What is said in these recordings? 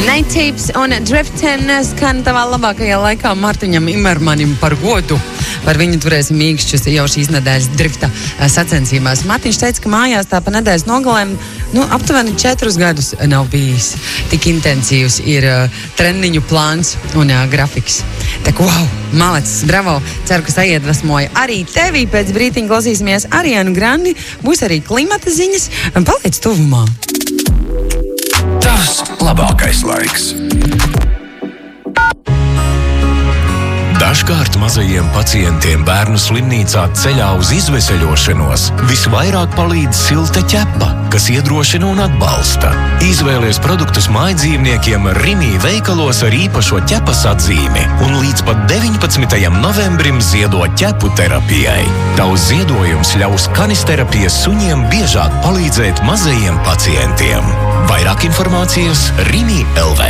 Nightapes un Driftin skan tavā labākajā laikā Martiņam Imermanim par godu. Par viņu turēsim mīkšķus jau šīs nedēļas drifta sacensībās. Martiņš teica, ka mājās tā pa nedēļas nogalēm aptuveni 4 gadus nav bijis. Tik intensīvs ir treniņu plāns un grafiks. Tā kā, wow, malacis, bravo. Ceru, ka saiedvesmoja arī tevi. Pēc brītiņa klausīsimies Arianu Grandi. Būs arī klimata ziņas. Paliec tuvumā. Tas labākais laiks. Dažkārt mazajiem pacientiem bērnu slimnīcā ceļā uz izveseļošanos visvairāk palīdz silta ķepa, kas iedrošina un atbalsta. Izvēlies produktus mājdzīvniekiem Rimi veikalos ar īpašo ķepas atzīmi un līdz pat 19. novembrim ziedo ķepu terapijai. Tavs ziedojums ļaus kanisterapijas suņiem biežāk palīdzēt mazajiem pacientiem. Vairāk informācijas Rimi LV.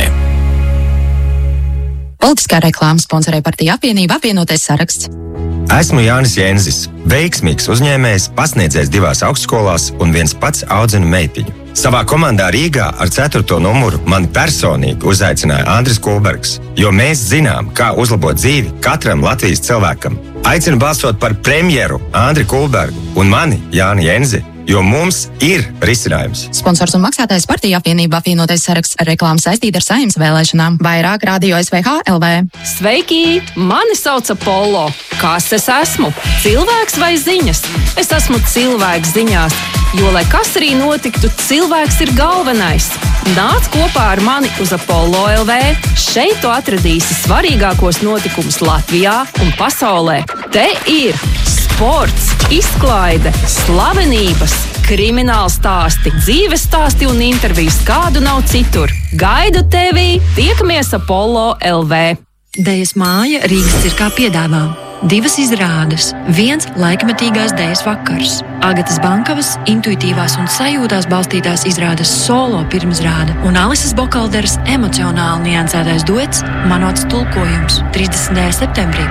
Politiskā reklāma sponsorē partija Apvienība apvienotais saraksts. Esmu Jānis Jenzis, veiksmīgs uzņēmējs, pasniedzējs 2 augstskolās un viens pats audzinu meitiņu. Savā komandā Rīgā ar 4. numuru mani personīgi uzaicināja Andris Kulbergs, jo mēs zinām, kā uzlabot dzīvi katram Latvijas cilvēkam. Aicinu balsot par premjeru Andri Kulbergu un mani Jāni Jenzi, jo mums ir risinājums. Sponsors un maksātājs partija Apvienība apvienotais saraksts. Reklāma saistīta ar Saeimas vēlēšanām. Vairāk Radio SVH LV. Sveiki! Mani sauc Apollo. Kas es esmu? Cilvēks vai ziņas? Es esmu cilvēks ziņās, jo, lai kas arī notiktu, cilvēks ir galvenais. Nāc kopā ar mani uz Apollo LV. Šeit tu atradīsi svarīgākos notikumus Latvijā un pasaulē. Te ir sports, izklaide, slavenības, krimināla stāsti, dzīves stāsti un intervijas, kādu nav citur. Gaidu tevi! Tiekamies Apollo LV. Dejas māja Rīgas cirkā piedāvā 2 izrādes, 1 laikmetīgās dejas vakars, Agatas Bankavas intuitīvās un sajūtās balstītās izrādes solo pirmizrāde un Alises Bokalderas emocionāli niansētais duets Manots tulkojums 30. septembrī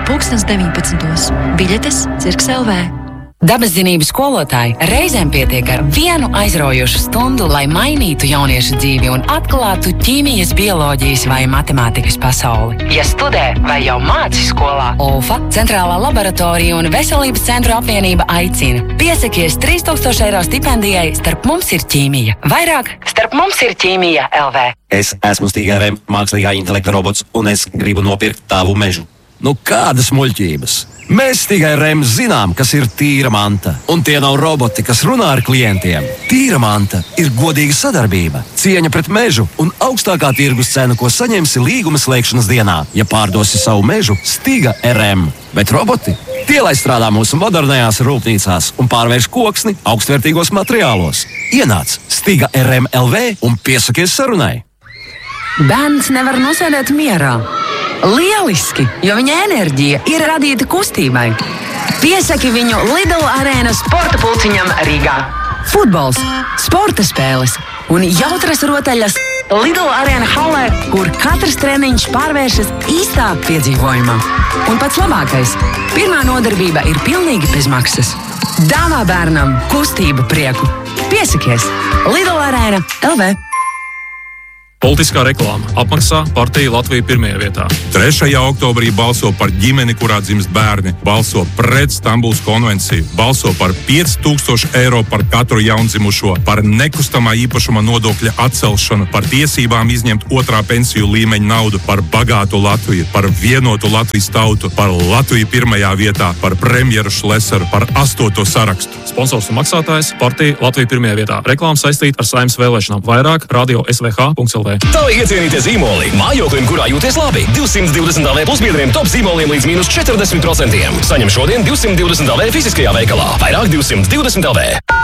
19. Biļetes Cirks LV. Dabaszinības skolotāji reizēm pietiek ar 1 aizraujošu stundu, lai mainītu jauniešu dzīvi un atklātu ķīmijas, bioloģijas vai matemātikas pasauli. Ja studē vai jau māci skolā, ULFA, Centrālā laboratorija un Veselības centru apvienība aicina. Piesakies 3000 eiro stipendijai Starp mums ir ķīmija. Vairāk Starp mums ir ķīmija LV. Es esmu Stīga RM, mākslīgā intelekta robots, un es gribu nopirkt tavu mežu. Nu, kādas muļķības? Mēs Stīgai RM zinām, kas ir tīra manta. Un tie nav roboti, kas runā ar klientiem. Tīra manta ir godīga sadarbība, cieņa pret mežu un augstākā tirgus cena, ko saņemsi līguma slēgšanas dienā, ja pārdosi savu mežu Stīga RM. Bet roboti? Tie, lai strādā mūsu modernajās rūpnīcās un pārvērš koksni augstvērtīgos materiālos. Ienāc Stīga RM LV un piesakies sarunai. Bērns nevar nosēdēt mierā. Lieliski, jo viņa enerģija ir radīta kustībai. Piesaki viņu Lidl arēnas sporta pulciņam Rīgā. Futbols, sporta spēles un jautras rotaļas Lidl arēna halē, kur katrs treniņš pārvēršas īstā piedzīvojumā. Un pats labākais, pirmā nodarbība ir pilnīgi bez maksas. Dāvā bērnam kustību prieku. Piesakies Lidl arēna LV. Politiskā reklāma apmaksā partija Latvija pirmajā vietā. 3. oktobrī balso par ģimeni, kurā dzimst bērni, balso pret Stambulas konvenciju, balso par 5000 eiro par katru jaundzimušo, par nekustamā īpašuma nodokļa atcelšanu, par tiesībām izņemt 2. pensiju līmeņa naudu, par bagātu Latviju, par vienotu Latvijas tautu, par Latviju pirmajā vietā, par premjeru Šlesaru, par 8. sarakstu. Sponsors un maksātājs partija Latvija pirmajā vietā. Reklāma saistīta ar Saeimas vēlēšanām. Vairāk Radio SVH.LV. Tavi iecienītie zīmoli mājoklim, kurā jūties labi. 220 LV plus biedriem top zīmoliem līdz mīnus 40%. Saņem šodien 220 LV fiziskajā veikalā. Vairāk 220 LV.